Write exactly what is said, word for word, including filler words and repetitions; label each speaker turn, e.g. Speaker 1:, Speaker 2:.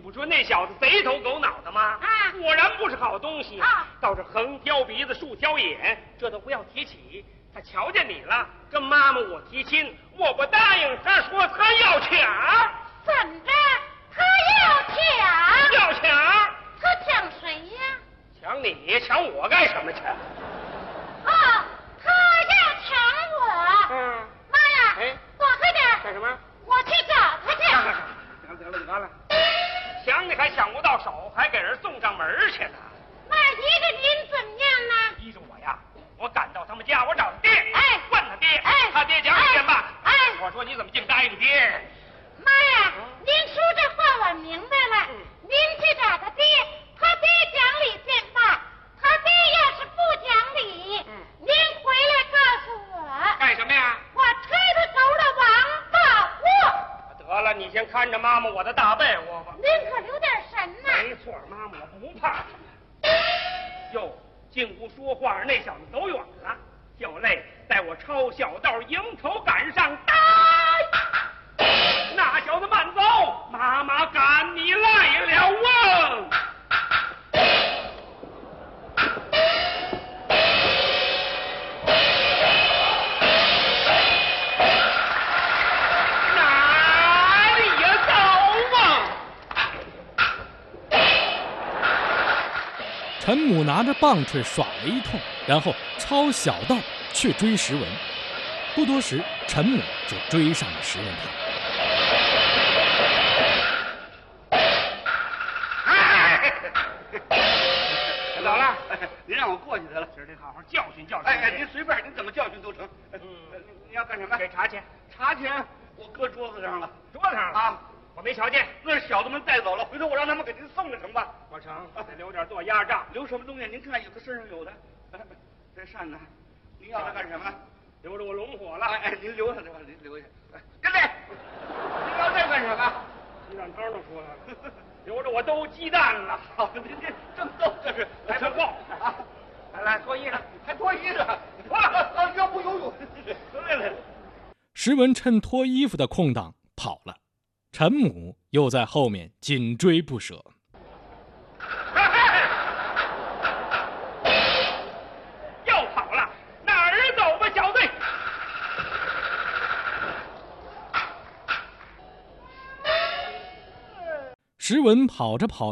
Speaker 1: 不说那小子贼头狗脑的吗？
Speaker 2: 啊，
Speaker 1: 果然不是好东西
Speaker 2: 啊！
Speaker 1: 倒是横挑鼻子竖挑眼，这都不要提起。他瞧见你了，跟妈妈我提亲，我不答应，他说他要抢。
Speaker 2: 怎着？他要抢？
Speaker 1: 要抢？
Speaker 2: 他抢谁呀？
Speaker 1: 抢你？抢我干什么去？
Speaker 2: 哦，他要抢我。
Speaker 1: 嗯。
Speaker 2: 妈呀！
Speaker 1: 哎，
Speaker 2: 躲开点！
Speaker 1: 干什么？
Speaker 2: 我去找他去。
Speaker 1: 行得了，得了，抢你还抢不到手，还给人送上门去呢。
Speaker 2: 那依着您怎么样呢？
Speaker 1: 依着我呀，我赶到他们家，我找他爹，
Speaker 2: 哎，
Speaker 1: 问他爹，
Speaker 2: 哎，
Speaker 1: 他爹讲理见吧。
Speaker 2: 哎，
Speaker 1: 我说你怎么净答应爹？
Speaker 2: 妈呀，您说这话我明白了。
Speaker 1: 嗯、
Speaker 2: 您去找他爹，他爹讲理见罢。他爹要是不讲理，嗯，您回来告诉我。
Speaker 1: 干什么呀？
Speaker 2: 我推他走了王大祸。
Speaker 1: 得了，你先看着妈妈我的大被窝吧。
Speaker 2: 您可留点神呐。
Speaker 1: 没错，妈妈我不怕他。哟，净不说话，那小子走远了。就累在我抄小道迎头赶上，呆！那小子慢走，妈妈赶你来了啊！哪里呀走啊！
Speaker 3: 陈母拿着棒槌耍了一通，然后抄小道去追石文。不多时，陈母就追上了石文堂。
Speaker 1: 老了，
Speaker 4: 您让我过去得了，
Speaker 1: 今儿得好好教训教训。
Speaker 4: 哎哎，您随便，您怎么教训都成。嗯，你要干什么？
Speaker 1: 给茶钱。
Speaker 4: 茶钱我搁桌子上了。
Speaker 1: 桌子上了啊？我没瞧见。
Speaker 4: 那是小子们带走了，回头我让他们给您送了成吧？
Speaker 1: 不成，得留点做压账。
Speaker 4: 留什么东西？您看，有的身上有的。这扇呢？您要它干什么？
Speaker 1: 留着我龙火了。
Speaker 4: 哎哎，您留下这吧，您留下。哎，跟来。您要这干什么？
Speaker 1: 鸡蛋汤都出来了。留着我兜鸡蛋了。
Speaker 4: 好，您这正逗这是，
Speaker 1: 还不够啊！来来，脱衣裳，
Speaker 4: 还脱衣裳，脱了，要不游泳。来来。
Speaker 3: 石文趁脱衣服的空档跑了，陈母又在后面紧追不舍。
Speaker 1: 又跑了，哪儿走吧，小队？
Speaker 3: 石文跑着跑着